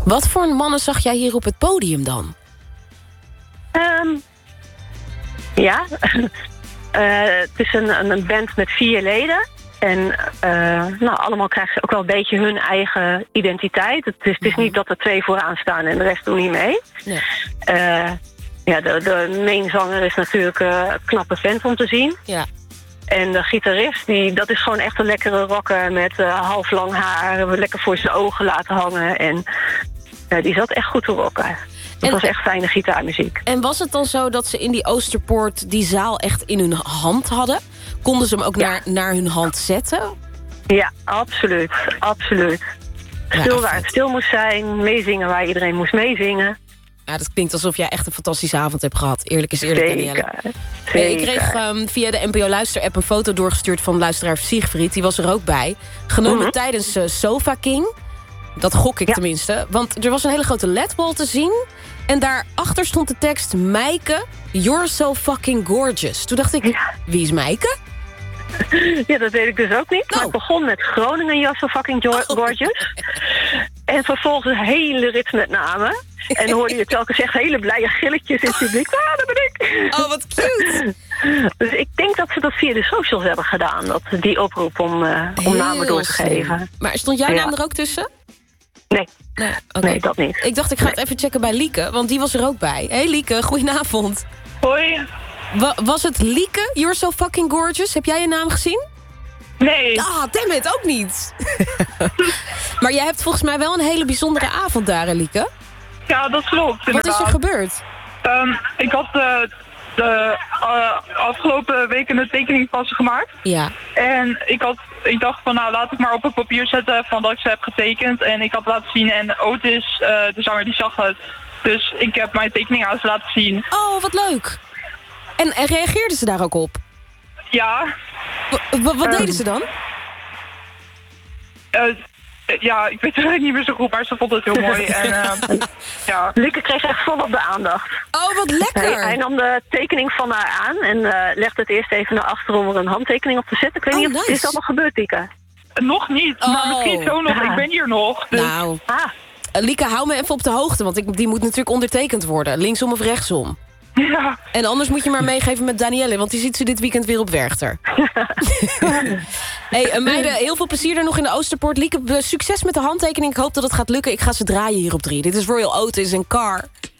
Wat voor mannen zag jij hier op het podium dan? Ja, het is een band met 4 leden. En allemaal krijgen ze ook wel een beetje hun eigen identiteit. Het is niet dat er 2 vooraan staan en de rest doen niet mee. Nee. De mainzanger is natuurlijk een knappe vent om te zien. Ja. En de gitarist, dat is gewoon echt een lekkere rocker met half lang haar. Lekker voor zijn ogen laten hangen. En die zat echt goed te rocken. Het was echt fijne gitaarmuziek. En was het dan zo dat ze in die Oosterpoort die zaal echt in hun hand hadden? Konden ze hem ook naar hun hand zetten? Ja, absoluut. Absoluut. Stil waar het stil moest zijn. Meezingen waar iedereen moest meezingen. Ja, dat klinkt alsof jij echt een fantastische avond hebt gehad. Eerlijk is eerlijk, Danielle. Zeker. Ik kreeg via de NPO Luister-app een foto doorgestuurd van luisteraar Siegfried. Die was er ook bij. Genomen tijdens Sofa King. Dat gok ik tenminste. Want er was een hele grote ledwall te zien. En daarachter stond de tekst... Meike, you're so fucking gorgeous. Toen dacht ik, wie is Meike? Ja, dat weet ik dus ook niet. Maar het begon met Groningen, you're so fucking gorgeous. En vervolgens een hele rits met namen. En dan hoorde je telkens echt hele blije gilletjes in het publiek. Ah, dat ben ik. Oh, wat cute. Dus ik denk dat ze dat via de socials hebben gedaan. Die oproep om namen door te geven. Maar stond jouw naam er ook tussen? Nee. Okay. Nee, dat niet. Ik dacht, ik ga het even checken bij Lieke, want die was er ook bij. Hey Lieke, goedenavond. Hoi. Was het Lieke, you're so fucking gorgeous? Heb jij je naam gezien? Nee. Ah, damn it, ook niet. Maar jij hebt volgens mij wel een hele bijzondere avond daar, Lieke. Ja, dat klopt, inderdaad. Wat is er gebeurd? Ik had de afgelopen weken een tekening pas gemaakt. Ja. En ik dacht van, nou, laat ik maar op het papier zetten van dat ik ze heb getekend. En ik had het laten zien en Otis, de zanger, die zag het. Dus ik heb mijn tekening aan ze laten zien. Oh, wat leuk. En reageerden ze daar ook op? Ja. Wat deden ze dan? Ja, ik weet het eigenlijk niet meer zo goed, maar ze vond het heel mooi. En, ja. Lieke kreeg echt volop de aandacht. Oh, wat lekker! Hij nam de tekening van haar aan en legde het eerst even naar achter om er een handtekening op te zetten. Ik weet niet of is dat nog gebeurd, Lieke? Nog niet, maar misschien zo nog. Ik ben hier nog. Dus. Nou, Lieke, hou me even op de hoogte, want die moet natuurlijk ondertekend worden. Linksom of rechtsom. Ja. En anders moet je maar meegeven met Danielle, want die ziet ze dit weekend weer op Werchter. Hey, meiden, heel veel plezier er nog in de Oosterpoort. Lieke, succes met de handtekening. Ik hoop dat het gaat lukken. Ik ga ze draaien hier op 3. Dit is Royal Otis en Car.